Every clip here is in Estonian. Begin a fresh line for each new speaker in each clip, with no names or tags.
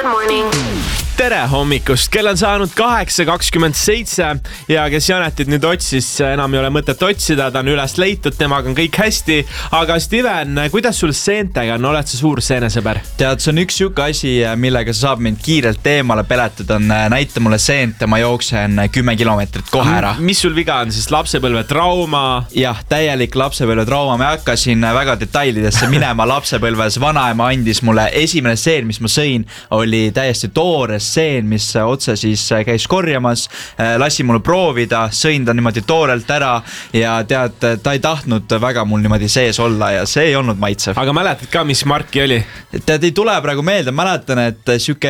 Good morning.
Tere hommikust, kell on saanud 8:27 ja kes Janetit nüüd otsis, enam ei ole mõtet otsida, ta on üles leitud, temaga on kõik hästi. Aga Steven, kuidas sul seentega on, oled sa suur seenesõber?
Tead, see on üks siuke asi, millega sa saab mind kiirelt eemale peletada, on näita mulle seent ja ma jooksen 10 kilomeetrit kohe ära.
Mis sul viga on, siis lapsepõlve trauma?
Jah, täielik lapsepõlve trauma, ma hakkasin väga detailidesse minema lapsepõlves. Vanaema andis mulle esimene seen, mis ma sõin, oli täiesti toores seen, mis otse siis käis korjamas, lasi mulle proovida, sõin ta niimoodi toorelt ära ja tead, ta ei tahtnud väga mul niimoodi sees olla ja see ei olnud maitsev.
Aga mäletad ka, mis marki oli?
Tead, ei tule praegu meelde, mäletan, et siuke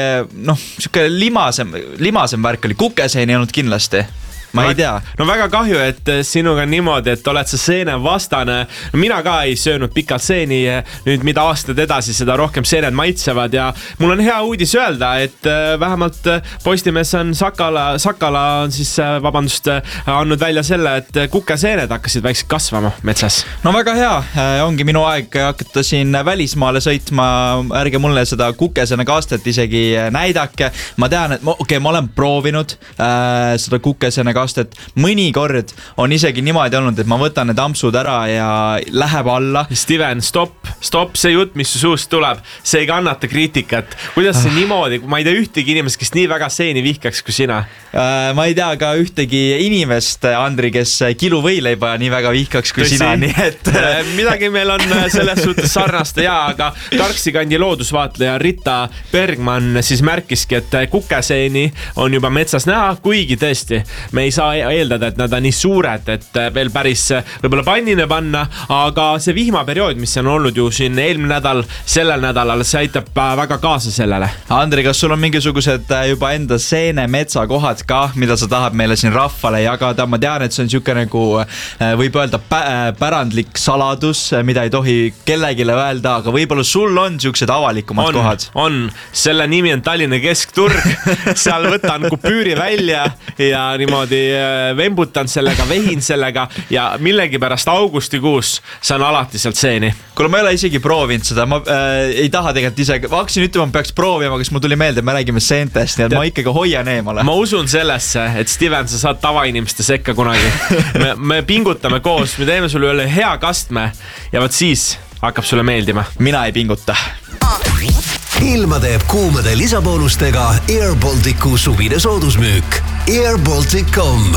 limasem värk oli, kukeseen ei olnud kindlasti. Ma ei tea.
No väga kahju, et sinuga on niimoodi, et oled sa seene vastane. No, mina ka ei söönud pikalt seeni, nüüd mida aastad edasi, seda rohkem seened maitsevad ja mul on hea uudis öelda, et vähemalt Postimees on Sakala on siis, andnud välja selle, et kukeseened hakkasid väikselt kasvama metsas.
No väga hea, ongi minu aeg hakata siin välismaale sõitma, ärge mulle seda kukeseene kastet isegi näidake. Ma tean, et ma olen proovinud seda kukeseene kastet. Mõnikord on isegi niimoodi olnud, et ma võtan need ampsud ära ja läheb alla.
Steven, stopp, see jutt, mis su suust tuleb, see ei kannata kriitikat. Kuidas see niimoodi, ma ei tea ühtegi inimest, kes nii väga seeni vihkaks kui sina?
Ma ei tea ka ühtegi inimest, Andri, kes kilu võileiba nii väga vihkaks kui sina, nii et
midagi meil on selles suhtes sarnast ja aga Karksi kandi loodusvaatleja Rita Bergman siis märkiski, et kukeseeni on juba metsas näha, kuigi tõesti, me ei saa eeldada, et nad on nii suured, et veel päris võib-olla pannine panna, aga see vihmaperiood, mis on olnud ju siin eelmine nädal, sellel nädalal, see aitab väga kaasa sellele.
Andri, kas sul on mingisugused juba enda seene metsakohad ka, mida sa tahad meile siin rahvale jagada? Ma tean, et see on siuke nagu, võib öelda pärandlik saladus, mida ei tohi kellegile öelda, aga võib-olla sul on siuksed avalikumad kohad.
On, selle nimi on Tallinna keskturg, seal võtan kupüüri välja ja niimoodi vembutan sellega, vehin sellega ja millegipärast augustikuus saan alati sealt seeni.
Kuule, ma ei ole isegi proovinud seda, ma ei taha tegelikult isegi, ma hakkasin ütlema, ma peaks proovima, kas mul tuli meelde, et me räägime seentest, nii et ma ikkagi hoian eemale.
Ma usun sellesse, et Steven, sa saad tavainimeste sekka kunagi. Me pingutame koos, me teeme sulle üle hea kastme ja võt siis hakkab sulle meeldima.
Mina ei pinguta.
Ilma teeb kuumade lisaboonustega Air Balticu suvine soodusmüük. airbaltic.com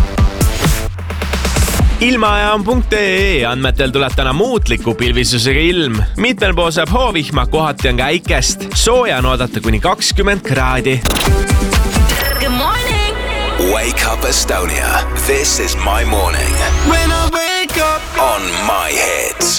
Ilmaaja on .ee andmetel tuleb täna muutliku pilvisusega ilm. Mitmel pool saab hoovihma, kohati on käikest. Sooja on oodata kuni 20 kraadi.
Good morning.
Wake up Estonia. This is my morning.
When I wake up
On my hits.